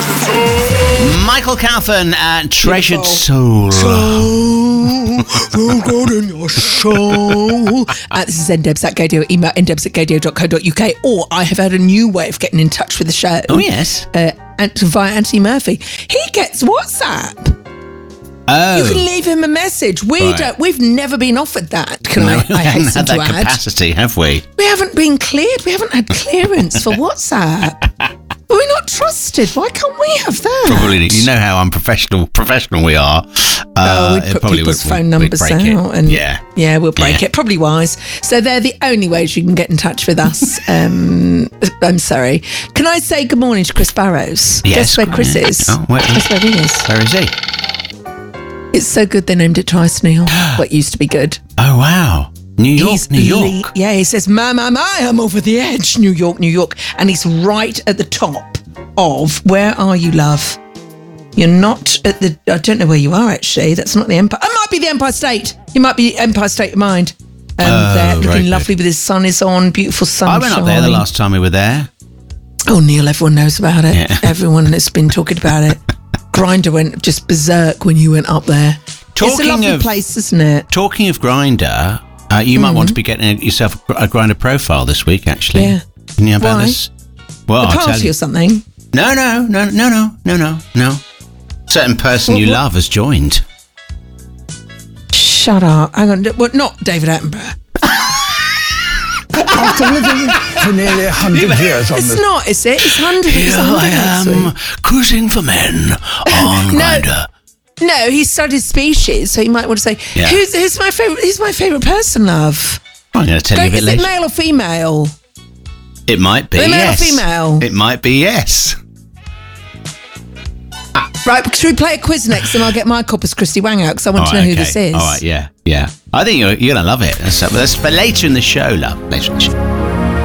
Michael Calfan at Treasured Soul. God in your soul. This is ndebs at Gadio. Email ndebs@gadio.co.uk. Or I have had a new way of getting in touch with the show. Oh, yes. Via Anthony Murphy. He gets WhatsApp. Oh. You can leave him a message. We've never been offered that. We haven't had that capacity, have we? We haven't been cleared. We haven't had clearance for WhatsApp. We're not trusted. Why can't we have that? Probably. You know how unprofessional we are. We'd put people's phone numbers out. And yeah, we'll break it. Probably wise. So they're the only ways you can get in touch with us. I'm sorry. Can I say good morning to Chris Barrows? Yes. Guess where Chris is? Oh, Guess where he is? Where is he? It's so good they named it twice, Neil. What used to be good. Oh, wow. New York. He says, my, I'm over the edge. New York. And he's right at the top of, where are you, love? You're not at the, I don't know where you are, actually. That's not the Empire. It might be the Empire State. You might be Empire State of Mind. There, looking lovely with his sun is on, beautiful sunshine. I went up there the last time we were there. Oh, Neil, everyone knows about it. Yeah. Everyone has been talking about it. Grindr went just berserk when you went up there. It's a lovely place, isn't it? Talking of Grindr, you might want to be getting yourself a Grindr profile this week, actually. Yeah. Can you know about this? Well, a party or something? No. Certain person you love has joined. Shut up. Hang on. Well, not David Attenborough. After living for nearly 100 years on It's not, is it? It's 100. Here I am, cruising for men on Grindr. No, he studied species, so you might want to say, who's my favourite? Who's my favourite person, love? I'm going to tell you a bit later. Is it male or female? It might be, male or female? It might be, yes. Right, should we play a quiz next and I'll get my copper's Christy Wang out because I want to know who this is. All right, yeah. I think you're going to love it. That's for later in the show, love. Later in the show.